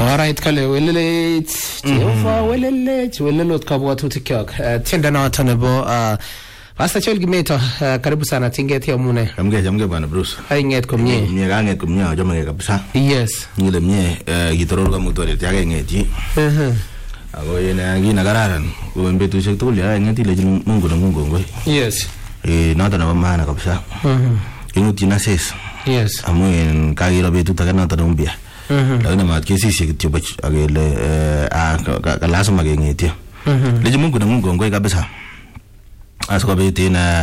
Alright, kale welelet Jehova welelot kabwatutik kyok tiendo noto nebo Pastor Joel Kimeto karibu sana tingeti amune. Jamge bwana Bruce. Ainget komie. Mie ganget komie ajome kabisa. Yes. Ngile mie gitoror ka mutoret yake ngeti. Ako yena gina kararan. Ko betusiek tugul ya ngeti lejin Mungu na Mungu ngoi. Yes. Noto na maana kabisa. Inguti na ses. Yes. Amu en kagiro betut age noto na umbia. Lakini mat kesisi kityo bach agele lazima gengetio. Lejin Mungu na Mungu ngoi kabisa. Asikobit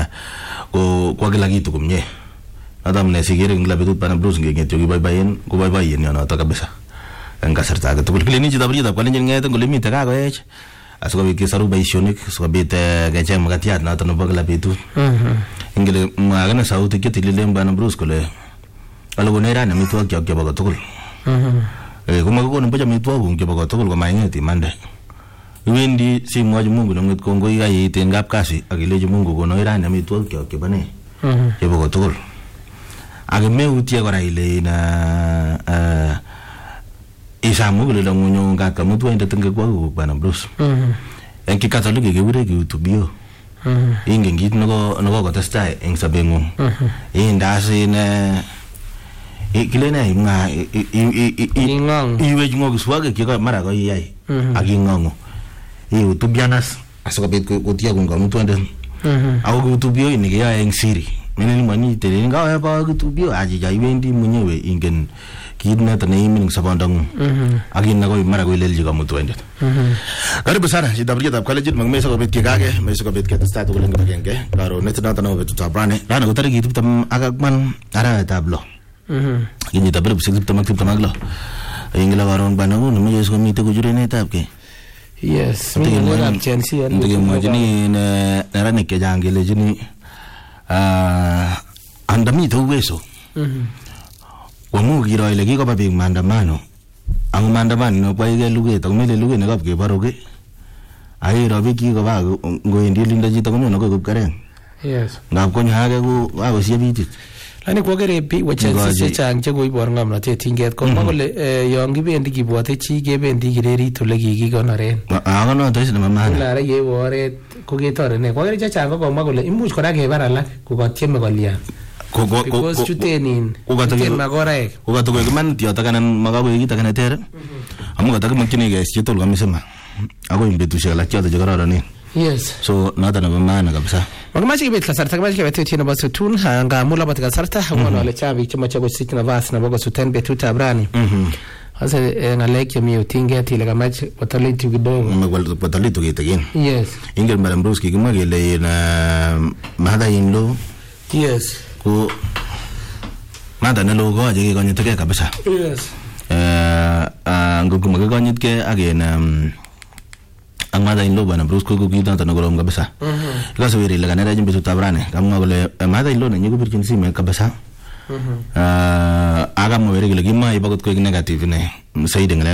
kwa kila kitu kumye. Hata mnasikiri ngila betut pana Bruce ngengetyo kiboiboien yonoto kabisa. En kasarta age tugul kilini chito baritab kwalenjin ngete ngole mite kakoech. Asikobit kesaru boisionik asikobit kecheng makatiat noto nebo kila betut. Ingele magana sauti ketililen pana Bruce kole alogone ran amitwogik kyok chebo tugul. Kumakikonin boch amitwogik chebo tugul komaingeti mande. Wendi simwochi Mungu nonget kongoi kayeit en kapkasi akilechi Mungu kono irani amitwogik kyok chebo ne chebo tugul. Akimeutie kora ile na isamu kole langunyo ngaka mutwa inde tenge kwa bwana Bruce. En kikatoliki kekure kiutubio. Ingen kit neko kotestai en sobengung. Indasin kilene imwa iwe jingo swage kika mara ko yai akingongo. Utubianas asikobit kutia kungamutwende. Ako kutubio ini kaya eng siri. Mimi mani tere ngawa ba kutubio ajija iwendi mwenyewe ingen kit neta neimin sabondangu. Akin nako mara ko ilelji kamutwende. Karibu sana jitabrieta college magmesa kobit kikage mesa kobit ketesta to kulenga genge. Karo neta nata no betu tabrane. Rana ko tariki tuptam agakman ara tablo. Gini tablo bisik tuptam aglo. Ingila waron banagu numi jesko mite kujurene tabke. Yes, mimi ngora mchensi ndio mwajini na rani kejangele jini andami to weso wamugiro ile kiko babig maandamano ang maandamano no kwa ile luge to mele luge ne kapke baroge ai robi kiko ba ngoendi linda jito kono no ko karen. Yes, ngap ko nyaage ko wa sie bitit lani ko gere bi wachensi chang che koibor ngamnatet tinget ko magole yon kibendi kibwate chi kebendi kireri to le kikikonoren no to isna mama la re ye oret ko ketore ne ko gere chang ko magole imuch kora kebar alak ko kotieme kolian ko chutenin ko katoke magorek ko katoke man tiota kanan magago yita kana tere amu katake makine ge chitol kamisema ako imbetusha la tiota jogorani. Yes. So nada na maana kabisa. Magamachi kibet kasarta kamachi kibet tina basu tun nga mula bat kasarta ngono le chavi chuma chago sitina vas na bogo suten betu tabrani. Asa ngalek yami utingeti le kamachi patalitu kidogo. Magwal patalitu kitagin. Yes. Ingel Madam Bruce kimagele na mada inlo. Yes. Ko mada na logo aje konyiteke kabisa. Yes. Ngugu magagonyitke again ang mada inlo bana Bruce ko kita tan golom kabisa. Kasi wiri la kanera jimbe tabrane kamwa gole mada inlo na nyugo birkin sime kabisa. Aga mo wiri gele gima ibagot ko negative ne sai